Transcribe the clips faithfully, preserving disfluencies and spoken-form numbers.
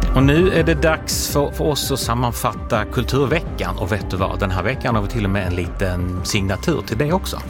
Och nu är det dags för, för oss att sammanfatta Kulturveckan. Och vet du vad, den här veckan har vi till och med en liten signatur till det också.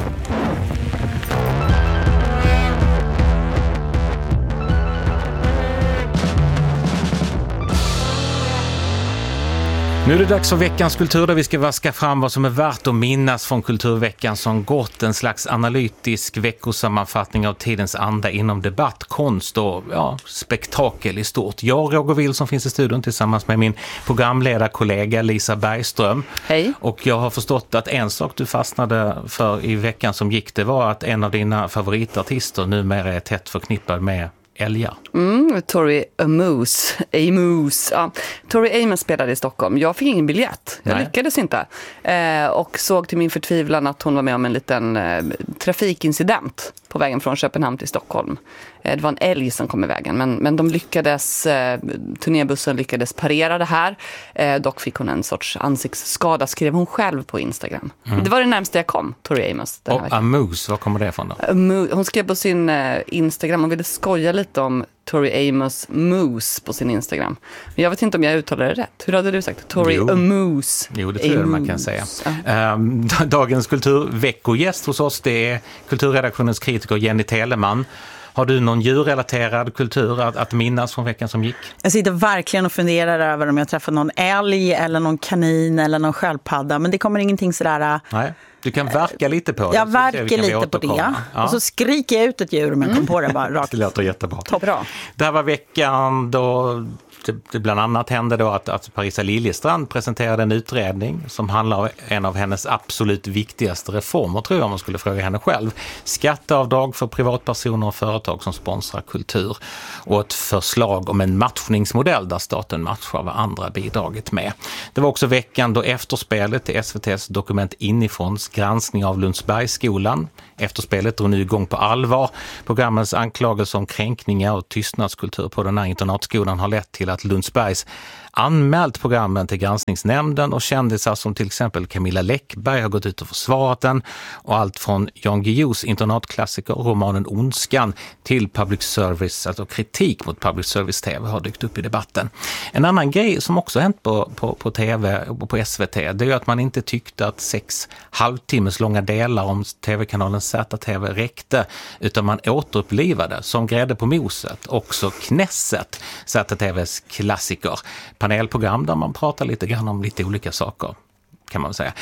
Nu är det dags för veckans kultur där vi ska vaska fram vad som är värt att minnas från Kulturveckan som gått, en slags analytisk veckosammanfattning av tidens anda inom debatt, konst och ja, spektakel i stort. Jag, Roger Will, som finns i studion tillsammans med min programledarkollega Lisa Bergström. Hej. Och jag har förstått att en sak du fastnade för i veckan som gick, det var att en av dina favoritartister numera är tätt förknippad med älgar. Mm, Tori Amos. Amos. Ja. Tori Amos spelade i Stockholm. Jag fick ingen biljett. Jag Nej. lyckades inte. Eh, och såg till min förtvivlan att hon var med om en liten eh, trafikincident på vägen från Köpenhamn till Stockholm. Eh, det var en älg som kom i vägen. Men, men de lyckades, eh, turnébussen lyckades parera det här. Eh, dock fick hon en sorts ansiktsskada, skrev hon själv på Instagram. Mm. Det var det närmaste jag kom, Tori Amos. Och Amos, var kommer det ifrån då? Hon skrev på sin eh, Instagram och ville skoja lite om Tori Amos Moose på sin Instagram. Men jag vet inte om jag uttalar det rätt. Hur hade du sagt? Tori Amos. Jo, det tror jag man kan säga. Ja. Um, dagens kulturveckogäst hos oss, det är kulturredaktionens kritiker Jenny Telemann. Har du någon djurrelaterad kultur att, att minnas från veckan som gick? Jag sitter verkligen och funderar över om jag träffar någon älg eller någon kanin eller någon sköldpadda. Men det kommer ingenting sådär... Nej. Du kan verka lite på det. Jag verkar lite på det. Ja. Och så skriker jag ut ett djur om jag kom på det bara rakt. Det låter jättebra. Toppbra. Det här var veckan då det bland annat hände då att, att Parisa Liljestrand presenterade en utredning som handlar om en av hennes absolut viktigaste reformer, tror jag om man skulle fråga henne själv. Skatteavdrag för privatpersoner och företag som sponsrar kultur och ett förslag om en matchningsmodell där staten matchar vad andra bidragit med. Det var också veckan då efterspelet till S V T:s Dokument inifråns granskning av Lundsbergsskolan. Efterspelet drog nu igång på allvar. Programmens anklagelser om kränkningar och tystnadskultur på den här internatskolan har lett till att Lundsbergs anmält programmen till granskningsnämnden och kändisar som till exempel Camilla Läckberg har gått ut och försvarat den, och allt från Jan Guillous internatklassiker romanen Ondskan till public service, alltså kritik mot public service tv har dykt upp i debatten. En annan grej som också hänt på, på, på tv och på S V T, det är att man inte tyckte att sex halvtimmes långa delar om tv-kanalen Z T V räckte, utan man återupplivade som grädde på moset också Knesset, Z T V:s klassiker. Panelprogram där man pratar lite grann om lite olika saker, kan man säga.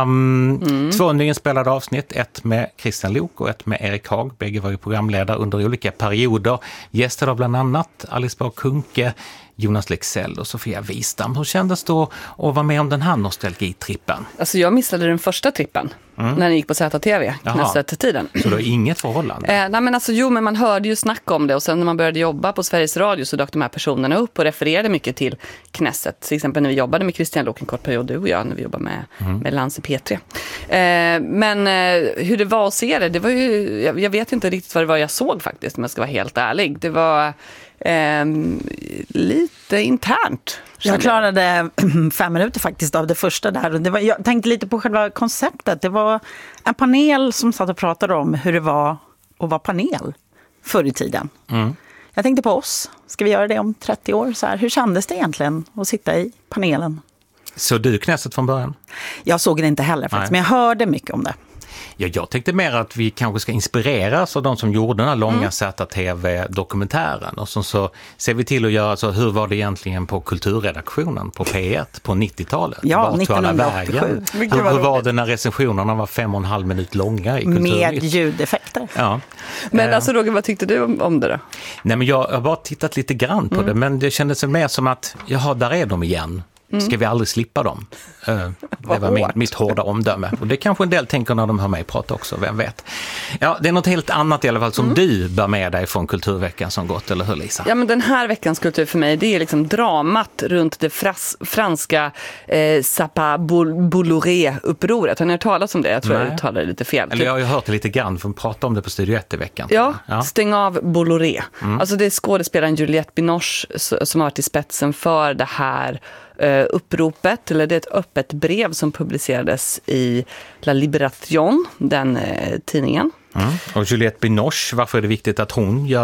Um, mm. Två nyinspelade avsnitt, ett med Christian Lok och ett med Erik Haag. Bägge var ju programledare under olika perioder. Gäster av bland annat Alice Bah Kuhnke, Jonas Lexell och Sofia Wistam. Hur kändes det att vara med om den här nostalgitrippen? Alltså jag missade den första trippen. Mm. När den gick på Z T V, Knesset-tiden. Så det är inget förhållande? Eh, nej men alltså jo, men man hörde ju snack om det, och sen när man började jobba på Sveriges Radio så dök de här personerna upp och refererade mycket till Knesset. Till exempel när vi jobbade med Christian Lok en kort period, du och jag, när vi jobbade med, mm. med Lans i P tre. Eh, men eh, hur det var att se det, det var ju, jag, jag vet inte riktigt vad det var jag såg faktiskt, om jag ska vara helt ärlig. Det var eh, lite internt. Jag klarade fem minuter faktiskt av det första där. Och det var, jag tänkte lite på själva konceptet. Det var en panel som satt och pratade om hur det var att vara panel förr i tiden. Mm. Jag tänkte på oss. Ska vi göra det om trettio år? Så här, hur kändes det egentligen att sitta i panelen? Så du Knesset från början? Jag såg det inte heller faktiskt, Nej. men jag hörde mycket om det. Ja, jag tänkte mer att vi kanske ska inspireras av de som gjorde den här långa mm. Z T V-dokumentären. Och så, så ser vi till att göra, alltså, hur var det egentligen på kulturredaktionen på P ett på nittiotalet? Ja, nittonhundraåttiosju. Hur, hur var det när recensionerna var fem och en halv minut långa i Kulturnytt? Med ljudeffekter. Ja. Men alltså Roger, vad tyckte du om, om det då? Nej, men jag har bara tittat lite grann på mm. det, men det kändes mer som att, jaha, där är de igen. Mm. Ska vi aldrig slippa dem? Uh, det var min, mitt hårda omdöme. Och det kanske en del tänker när de hör mig prata också, vem vet. Ja, det är något helt annat i alla fall som mm. du bär med dig från Kulturveckan som gått, eller hur Lisa? Ja, men den här veckans kultur för mig, det är liksom dramat runt det fras, franska eh, Sapa Bolloré-upproret. Har ni hört talas om det? Jag tror Nej. jag uttalade det lite fel. Eller jag har ju hört det lite grann, för att prata om det på Studio ett i veckan. Ja, ja. Stäng av Bolloré. Mm. Alltså det är skådespelaren Juliette Binoche som har varit i spetsen för det här uppropet, eller det är ett öppet brev som publicerades i La Libération, den eh, tidningen. Mm. Och Juliette Binoche, varför är det viktigt att hon gör det här?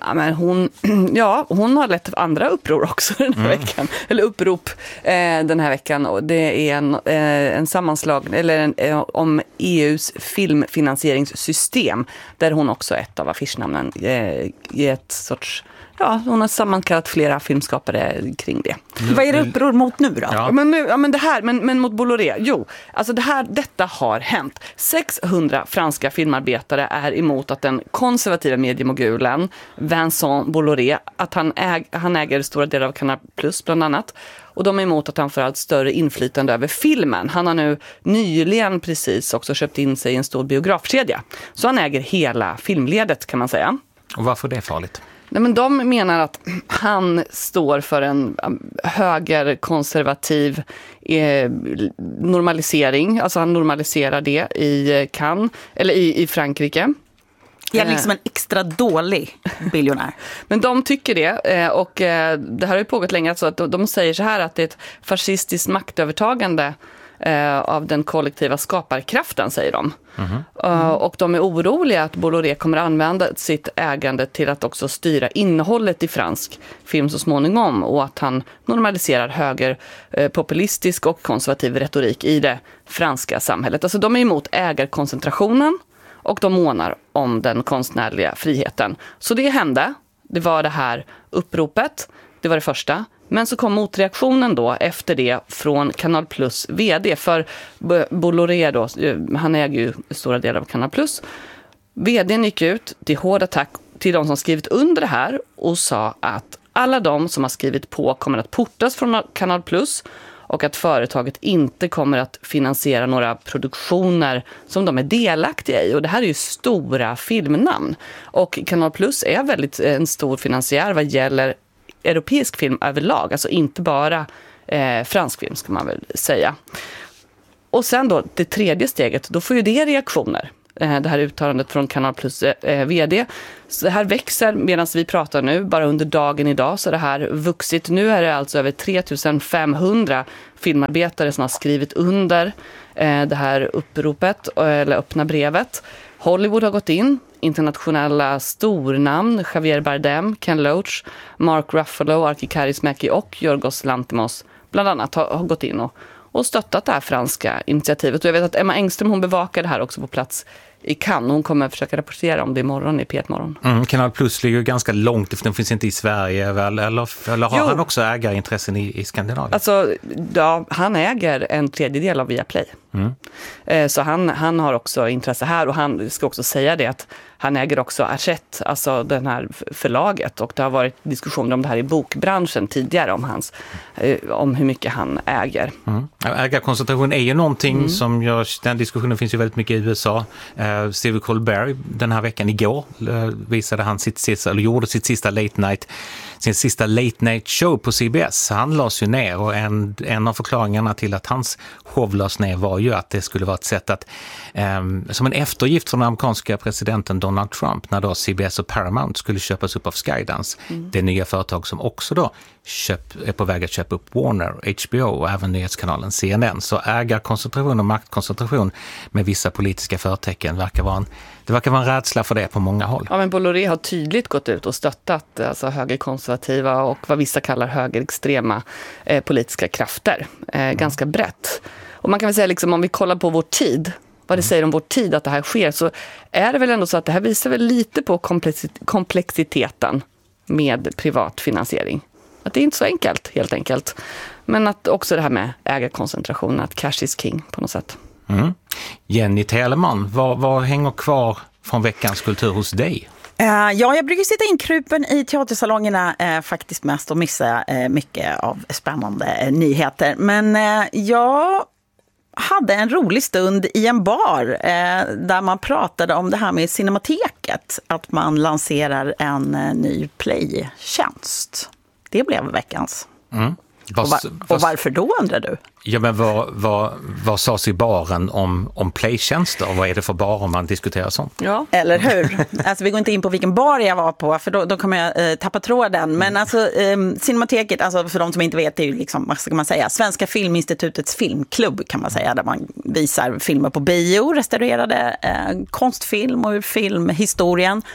Ja, men hon, ja, hon har lett andra uppror också den här mm. veckan. Eller upprop eh, den här veckan. Och det är en, eh, en sammanslagning eller en, eh, om E U:s filmfinansieringssystem. Där hon också är ett av affischnamnen eh, i ett sorts... Ja, hon har sammankallat flera filmskapare kring det. Mm. Vad är det uppror mot nu då? Ja. Men, nu, ja, men det här, men, men mot Bolloré, jo, alltså det här, detta har hänt. sexhundra franska filmarbetare är emot att den konservativa mediemogulen Vincent Bolloré, att han, äg, han äger stora delar av Canal Plus bland annat. Och de är emot att han får allt större inflytande över filmen. Han har nu nyligen precis också köpt in sig i en stor biografkedja. Så han äger hela filmledet kan man säga. Och varför är det farligt? Nej, men de menar att han står för en högerkonservativ eh, normalisering. Alltså han normaliserar det i Cannes, eller i, i Frankrike. Jag är liksom en extra dålig biljonär. Men de tycker det, och det här har ju pågått länge, så att de säger så här att det är ett fascistiskt maktövertagande av den kollektiva skaparkraften, säger de. Mm-hmm. Mm. Och de är oroliga att Bolloré kommer använda sitt ägande till att också styra innehållet i fransk film så småningom, och att han normaliserar högerpopulistisk och konservativ retorik i det franska samhället. Alltså de är emot ägarkoncentrationen och de månar om den konstnärliga friheten. Så det hände. Det var det här uppropet. Det var det första. Men så kom motreaktionen då efter det från Canal Plus vd. För Bolloré då, han äger ju stora delar av Canal Plus. Vdn gick ut till hård attack till de som skrivit under det här och sa att alla de som har skrivit på kommer att portas från Canal Plus, och att företaget inte kommer att finansiera några produktioner som de är delaktiga i. Och det här är ju stora filmnamn. Och Canal Plus är väldigt en stor finansiär vad gäller europeisk film överlag. Alltså inte bara eh, fransk film ska man väl säga. Och sen då, det tredje steget, då får ju det reaktioner. Eh, det här uttalandet från Canal Plus eh, vd. Så det här växer medan vi pratar nu. Bara under dagen idag så är det här vuxit. Nu är det alltså över tre tusen femhundra filmarbetare som har skrivit under eh, det här uppropet, eller öppna brevet. Hollywood har gått in. Internationella stornamn, Javier Bardem, Ken Loach, Mark Ruffalo, Arki Kaurismäki och Yorgos Lanthimos bland annat har, har gått in och, och stöttat det här franska initiativet. Och jag vet att Emma Engström, hon bevakar det här också på plats i Cannes. Hon kommer att försöka rapportera om det imorgon i P ett-morgon. Mm, Canal Plus ligger ju ganska långt, för den finns inte i Sverige väl? Eller, eller har jo. han också ägarintressen i, i Skandinavien? Alltså, ja, han äger en tredjedel av Viaplay. Mm. Eh, så han, han har också intresse här, och han ska också säga det att han äger också Hachette, alltså den här förlaget, och det har varit diskussioner om det här i bokbranschen tidigare om hans, eh, om hur mycket han äger. Mm. Ägarkoncentration är ju någonting mm. som gör, den diskussionen finns ju väldigt mycket i U S A. Eh, Stephen Colbert den här veckan igår eh, visade han sitt sista, eller gjorde sitt sista late night sin sista late night show på C B S. Han lades ju ner, och en, en av förklaringarna till att hans show lades ner var ju att det skulle vara ett sätt att eh, som en eftergift från den amerikanska presidenten Donald Trump, när då C B S och Paramount skulle köpas upp av Skydance, mm. det nya företag som också då köp, är på väg att köpa upp Warner, H B O och även nyhetskanalen C N N. Så ägarkoncentration och maktkoncentration med vissa politiska förtecken verkar vara en, det verkar vara en rädsla för det på många håll. Ja, men Bolloré har tydligt gått ut och stöttat alltså högerkonservativa och vad vissa kallar högerextrema eh, politiska krafter. Eh, mm. Ganska brett. Och man kan väl säga liksom, om vi kollar på vår tid, vad det säger om vår tid att det här sker, så är det väl ändå så att det här visar väl lite på komplexiteten med privat finansiering. Att det är inte så enkelt, helt enkelt. Men att också det här med ägarkoncentration, att cash is king på något sätt. Mm. Jenny Telemann, vad, vad hänger kvar från veckans kultur hos dig? Uh, ja, jag brukar sitta inkrupen i teatersalongerna uh, faktiskt mest och missa uh, mycket av spännande uh, nyheter. Men uh, jag hade en rolig stund i en bar uh, där man pratade om det här med Cinemateket. Att man lanserar en uh, ny playtjänst. Det blev veckans. Mm. Och, var, och varför då, undrar du? Ja, men vad, vad, vad sades i baren om, om playtjänster, och vad är det för bar om man diskuterar sånt? Ja. Eller hur? Alltså, vi går inte in på vilken bar jag var på, för då, då kommer jag eh, tappa tråden. Men alltså, eh, Cinemateket, alltså, för de som inte vet, det är ju liksom, vad ska man säga, Svenska Filminstitutets filmklubb kan man säga, där man visar filmer på bio, restaurerade eh, konstfilm och ur filmhistorien.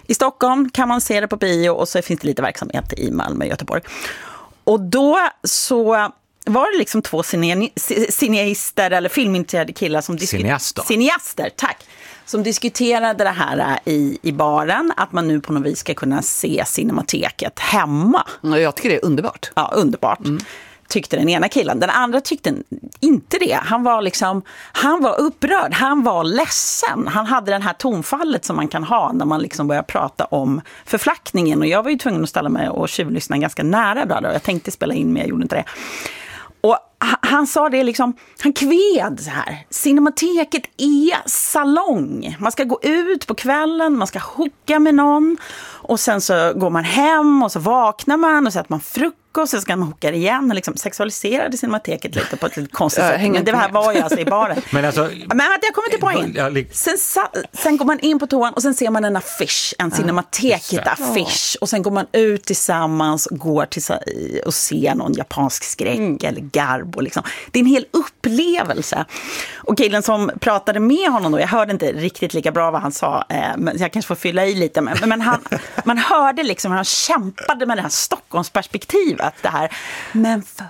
I Stockholm kan man se det på bio och så finns det lite verksamhet i Malmö och Göteborg. Och då så var det liksom två cineaster eller filmintresserade killar som diskuterade... Cineaster. Cineaster, tack. Som diskuterade det här i, i baren, att man nu på något vis ska kunna se Cinemateket hemma. Och jag tycker det är underbart. Ja, underbart. Mm. Tyckte den ena killen. Den andra tyckte inte det. Han var liksom, han var upprörd. Han var ledsen. Han hade den här tonfallet som man kan ha när man liksom börjar prata om förflackningen. Och jag var ju tvungen att ställa mig och tjuvlyssna ganska nära då. Jag tänkte spela in, men jag gjorde inte det. Och han sa det liksom, han kved så här. Cinemateket är salong. Man ska gå ut på kvällen, man ska hooka med någon. Och sen så går man hem och så vaknar man och så äter man frukost. Och så ska man hooka igen och liksom sexualiserade Cinemateket lite på ett lite konstigt sätt. Men det här var ju alltså i baren. Men, alltså, men jag kommer till poängen. Sen, sen går man in på toan och sen ser man en affisch. En Cinemateket-affisch. Och sen går man ut tillsammans och går till och ser någon japansk skräck mm. eller garbo. Liksom. Det är en hel upplevelse. Och killen som pratade med honom då, jag hörde inte riktigt lika bra vad han sa. Eh, men jag kanske får fylla i lite. Men, men han, man hörde liksom hur han kämpade med det här Stockholmsperspektivet. Det här. Men för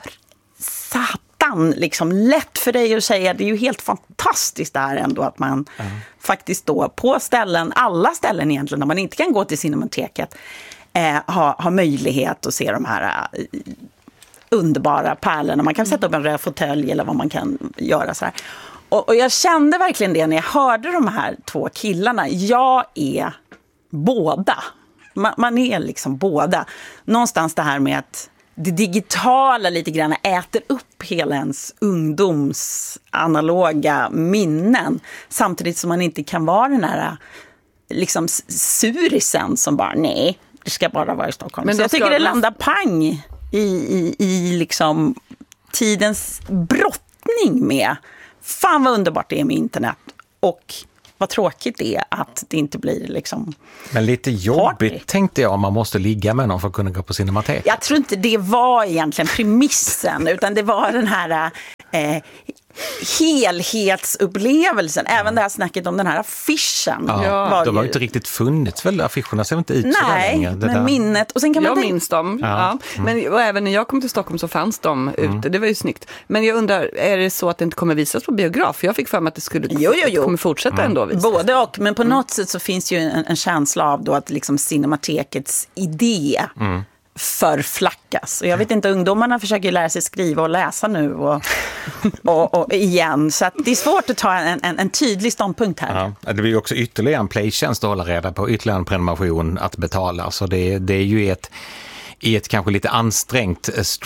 satan, liksom lätt för dig att säga, det är ju helt fantastiskt där ändå att man mm. faktiskt då på ställen, alla ställen egentligen, när man inte kan gå till Cinemateket, eh, har ha möjlighet att se de här eh, underbara pärlorna. Man kan sätta upp en röd fåtölj eller vad man kan göra så här. Och, och jag kände verkligen det när jag hörde de här två killarna. Jag är båda. Man, man är liksom båda. Någonstans det här med att det digitala lite grann äter upp hela ens ungdoms analoga minnen. Samtidigt som man inte kan vara den här liksom surisen som bara, nej, det ska bara vara i Stockholm. Men så jag tycker det landar pang i, i, i liksom tidens brottning med. Fan vad underbart det är med internet. Och vad tråkigt det är att det inte blir liksom... Men lite jobbigt party. Tänkte jag om man måste ligga med någon för att kunna gå på Cinemateket. Jag tror inte det var egentligen premissen, utan det var den här eh, helhetsupplevelsen. Även mm. det här snacket om den här affischen. Ja, var de har ju inte riktigt funnits väl, affischerna ser inte ut så där länge. Nej, men där. Minnet. Och sen kan man jag tänka... minns dem, ja. Ja. Men, och även när jag kom till Stockholm så fanns de mm. ute, det var ju snyggt. Men jag undrar, är det så att det inte kommer visas på biograf? Jag fick för mig att det skulle jo, jo, jo. kommer fortsätta mm. ändå visas. Både och, men på mm. något sätt så finns ju en, en känsla av då att liksom Cinematekets idé mm. förflackas. Och jag vet inte, ungdomarna försöker lära sig skriva och läsa nu och, och, och igen. Så att det är svårt att ta en, en, en tydlig ståndpunkt här. Ja, det blir ju också ytterligare en playtjänst att hålla reda på, ytterligare en prenumeration att betala. Så det, det är ju ett i ett kanske lite ansträngt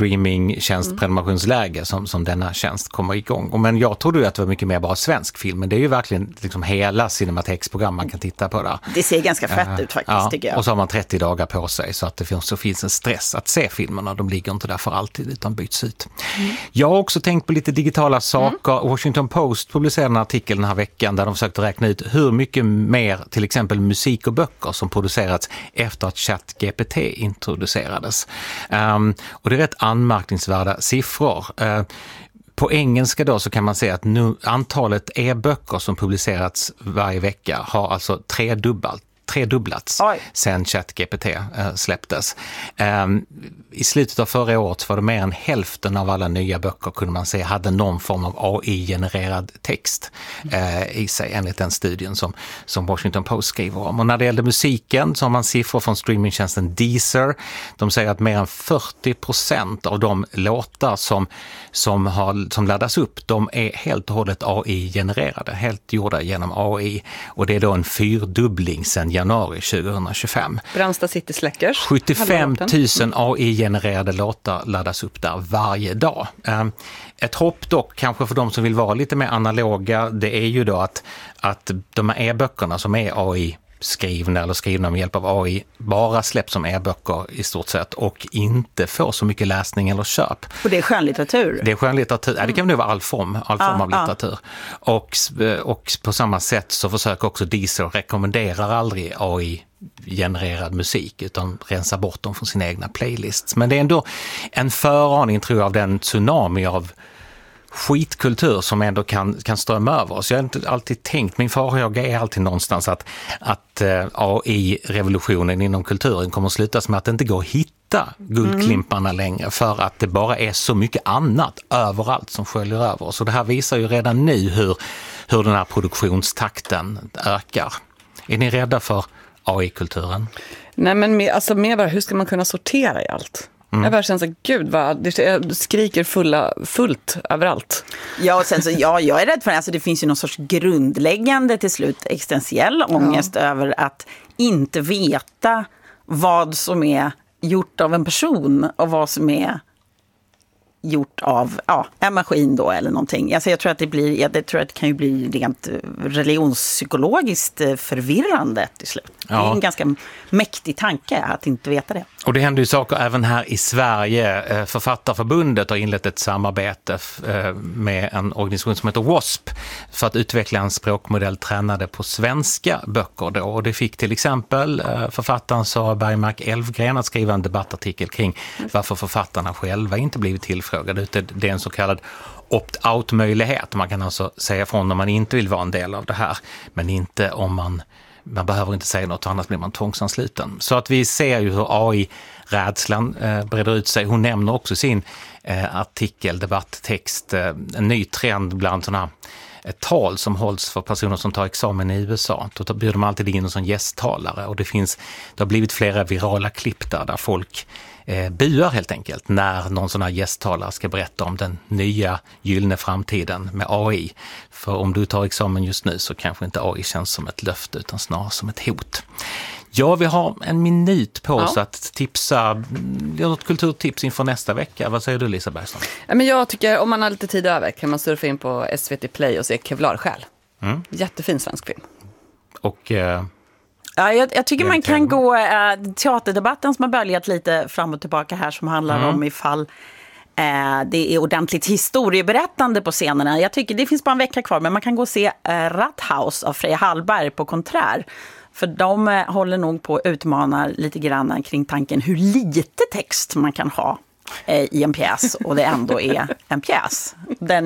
streamingtjänstprenumerationsläge som, som denna tjänst kommer igång. Och men jag trodde ju att det var mycket mer bara svensk film, men det är ju verkligen liksom hela Cinemateksprogram man kan titta på där. Det ser ganska fett uh, ut faktiskt, ja, tycker jag. Och så har man trettio dagar på sig så att det finns, så finns en stress att se filmerna. De ligger inte där för alltid utan byts ut. Mm. Jag har också tänkt på lite digitala saker. Mm. Washington Post publicerade en artikel den här veckan där de försökte räkna ut hur mycket mer till exempel musik och böcker som producerats efter att ChatGPT introducerades. Um, och det är rätt anmärkningsvärda siffror. Uh, på engelska då så kan man säga att nu, antalet e-böcker som publicerats varje vecka har alltså tredubblat. tredubblats sen ChatGPT äh, släpptes. Ähm, I slutet av förra året var det mer än hälften av alla nya böcker kunde man säga hade någon form av A I-genererad text äh, i sig enligt den studien som, som Washington Post skriver om. Och när det gäller musiken så har man siffror från streamingtjänsten Deezer. De säger att mer än fyrtio procent av de låtar som, som, har, som laddas upp, de är helt och hållet A I-genererade, helt gjorda genom A I. Och det är då en fyrdubbling sen januari tjugohundratjugofem. Brandsta City Släckers. sjuttiofem tusen A I-genererade låtar laddas upp där varje dag. Ett hopp dock, kanske för de som vill vara lite mer analoga, det är ju då att, att de här e-böckerna som är A I skrivna eller skrivna med hjälp av A I bara släpps som e-böcker i stort sett och inte får så mycket läsning eller köp. Och det är skönlitteratur? Det är skönlitteratur. Mm. Ja, det kan nog vara all form, all form ah, av litteratur. Ah. Och, och på samma sätt så försöker också Deezer rekommenderar aldrig A I-genererad musik utan rensar bort dem från sina egna playlists. Men det är ändå en föraning tror jag av den tsunami av skitkultur som ändå kan, kan strömma över oss. Jag har inte alltid tänkt, min farhåga är alltid någonstans att, att uh, A I-revolutionen inom kulturen kommer att slutas med att det inte går att hitta guldklimparna mm. längre, för att det bara är så mycket annat överallt som sköljer över oss. Och det här visar ju redan nu hur, hur den här produktionstakten ökar. Är ni rädda för A I-kulturen? Nej, men mer, alltså mer bara, hur ska man kunna sortera i allt? Mm. Jag bara känner så, gud vad, det skriker fulla, fullt överallt. Ja, och sen så, ja, jag är rädd för det. Alltså, det finns ju någon sorts grundläggande till slut existentiell ångest ja. över att inte veta vad som är gjort av en person och vad som är gjort av ja, en maskin då eller någonting. Alltså jag tror att det blir, jag tror att det kan ju bli rent religionspsykologiskt förvirrande till slut. Ja. Det är en ganska mäktig tanke att inte veta det. Och det händer ju saker även här i Sverige. Författarförbundet har inlett ett samarbete med en organisation som heter W A S P för att utveckla en språkmodell tränade på svenska böcker då. Och det fick till exempel författaren Sara Bergmark Elfgren att skriva en debattartikel kring varför författarna själva inte blivit tillfrågade. Det är en så kallad opt-out-möjlighet. Man kan alltså säga från om man inte vill vara en del av det här, men inte om man man behöver inte säga något, annars blir man tvångsansluten. Så att vi ser ju hur A I-rädslan eh, breder ut sig. Hon nämner också sin eh, artikel, debatttext, eh, en ny trend bland sådana ett tal som hålls för personer som tar examen i U S A. Då bjuder de alltid in en sån gästtalare, och det finns, det har blivit flera virala klipp där, där folk eh, buar helt enkelt när någon sån här gästtalare ska berätta om den nya gyllene framtiden med A I. För om du tar examen just nu så kanske inte A I känns som ett löfte utan snarare som ett hot. Ja, vi har en minut på oss ja. att tipsa, göra något kulturtips inför nästa vecka. Vad säger du, Lisa Bergström? Ja, men jag tycker, om man har lite tid över kan man surfa in på S V T Play och se Kevlarsjäl. Mm. Jättefin svensk film. Och... Eh, ja, jag, jag tycker man kan gå äh, teaterdebatten som har böljat lite fram och tillbaka här, som handlar mm. om ifall äh, det är ordentligt historieberättande på scenerna. Jag tycker det finns bara en vecka kvar, men man kan gå och se äh, Rathaus av Freja Hallberg på Konträr. För de eh, håller nog på att utmana lite grann kring tanken hur lite text man kan ha eh, i en pjäs, och det ändå är en pjäs. Den